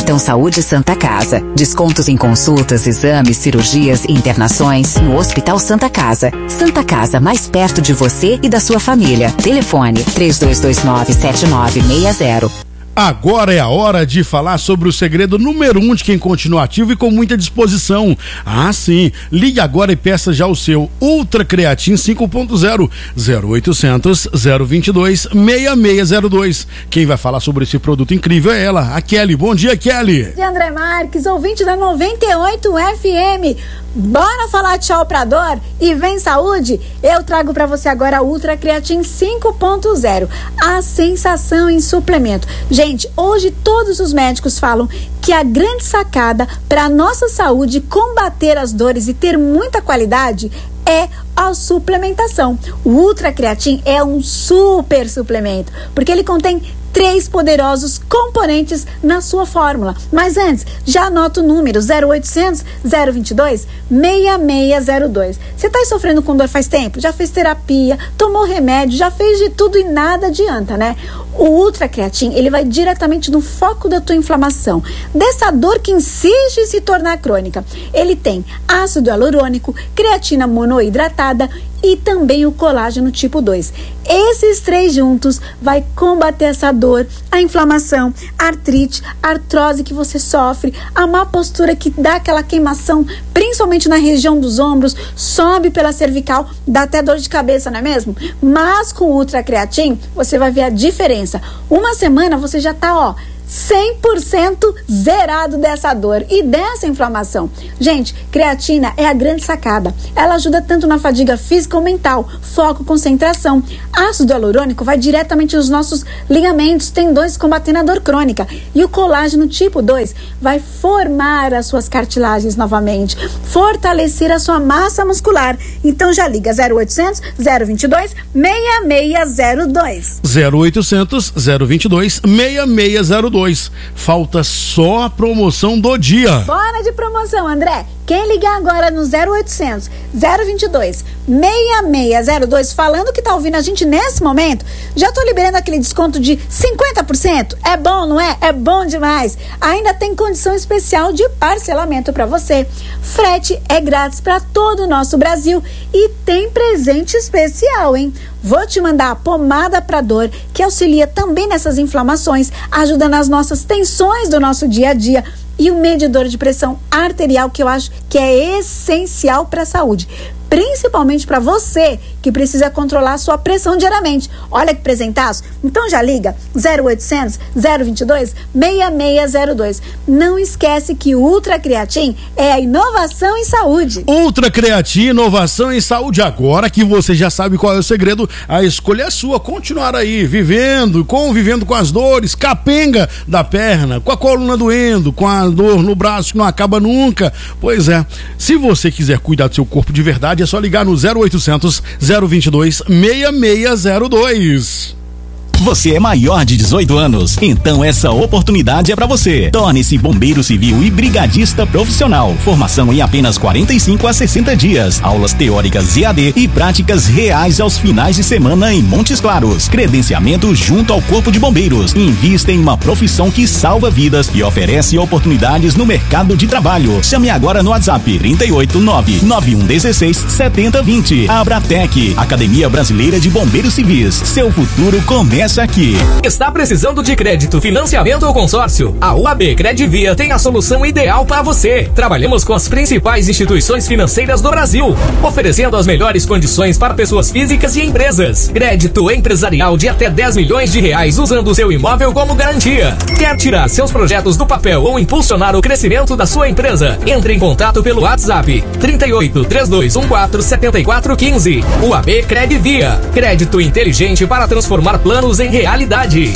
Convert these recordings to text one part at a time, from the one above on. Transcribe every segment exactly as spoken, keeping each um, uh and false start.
Cartão Saúde Santa Casa. Descontos em consultas, exames, cirurgias e internações no Hospital Santa Casa. Santa Casa, mais perto de você e da sua família. Telefone três dois dois nove, sete nove seis zero. Agora é a hora de falar sobre o segredo número um de quem continua ativo e com muita disposição. Ah, sim. Ligue agora e peça já o seu Ultra Creatin cinco ponto zero, zero oitocentos, zero vinte e dois, seis seis zero dois. Quem vai falar sobre esse produto incrível é ela, a Kelly. Bom dia, Kelly. E André Marques, ouvinte da noventa e oito F M. Bora falar tchau pra dor e vem saúde? Eu trago pra você agora a Ultra Creatin cinco ponto zero, a sensação em suplemento. Gente, hoje todos os médicos falam que a grande sacada pra nossa saúde combater as dores e ter muita qualidade é a suplementação. O Ultra Creatin é um super suplemento, porque ele contém três poderosos componentes na sua fórmula. Mas antes, já anota o número zero oitocentos, zero vinte e dois, seis seis zero dois. Você está sofrendo com dor faz tempo? Já fez terapia, tomou remédio, já fez de tudo e nada adianta, né? O Ultra Creatin, ele vai diretamente no foco da tua inflamação, dessa dor que insiste em se tornar crônica. Ele tem ácido hialurônico, creatina monoidratada e também o colágeno tipo dois. Esses três juntos vai combater essa dor, a inflamação, a artrite, a artrose que você sofre, a má postura que dá aquela queimação, principalmente na região dos ombros, sobe pela cervical, dá até dor de cabeça, não é mesmo? Mas com o Ultra Creatin, você vai ver a diferença. Uma semana você já tá, ó, cem por cento zerado dessa dor e dessa inflamação. Gente, creatina é a grande sacada. Ela ajuda tanto na fadiga física ou mental, foco, concentração. Ácido hialurônico vai diretamente nos nossos ligamentos, tendões, combatendo a dor crônica. E o colágeno tipo dois vai formar as suas cartilagens novamente, fortalecer a sua massa muscular. Então já liga zero oitocentos, zero vinte e dois, seis seis zero dois. zero oitocentos, zero vinte e dois, seis seis zero dois. Falta só a promoção do dia. Bora de promoção, André. Quem ligar agora no zero oitocentos, zero vinte e dois, seis seis zero dois falando que tá ouvindo a gente nesse momento, já tô liberando aquele desconto de cinquenta por cento. É bom, não é? É bom demais. Ainda tem condição especial de parcelamento para você. Frete é grátis para todo o nosso Brasil e tem presente especial, hein? Vou te mandar a pomada para dor, que auxilia também nessas inflamações, ajuda nas nossas tensões do nosso dia a dia, e o medidor de pressão arterial, que eu acho que é essencial para a saúde, principalmente para você que precisa controlar a sua pressão diariamente. Olha que presentaço. Então já liga zero oitocentos, zero vinte e dois, seis seis zero dois. Não esquece que o Ultra Creatin é a inovação em saúde. Ultra Creatin, inovação em saúde. Agora que você já sabe qual é o segredo, a escolha é sua. Continuar aí, vivendo, convivendo com as dores, capenga da perna, com a coluna doendo, com a dor no braço que não acaba nunca. Pois é, se você quiser cuidar do seu corpo de verdade, é só ligar no zero oitocentos, zero vinte e dois, seis seis zero dois. Você é maior de dezoito anos, então essa oportunidade é para você. Torne-se bombeiro civil e brigadista profissional. Formação em apenas quarenta e cinco a sessenta dias. Aulas teóricas E A D e práticas reais aos finais de semana em Montes Claros. Credenciamento junto ao Corpo de Bombeiros. Invista em uma profissão que salva vidas e oferece oportunidades no mercado de trabalho. Chame agora no WhatsApp trinta e oito, nove nove um um seis, sete zero dois zero. Abratec, Academia Brasileira de Bombeiros Civis. Seu futuro começa aqui. Está precisando de crédito, financiamento ou consórcio? A U A B Credivia tem a solução ideal para você. Trabalhamos com as principais instituições financeiras do Brasil, oferecendo as melhores condições para pessoas físicas e empresas. Crédito empresarial de até dez milhões de reais usando o seu imóvel como garantia. Quer tirar seus projetos do papel ou impulsionar o crescimento da sua empresa? Entre em contato pelo WhatsApp trinta e oito, trinta e dois quatorze, setenta e quatro quinze. U A B Credivia. Crédito inteligente para transformar planos em realidade.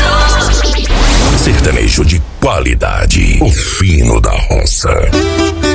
Sertanejo de qualidade, o fino da roça.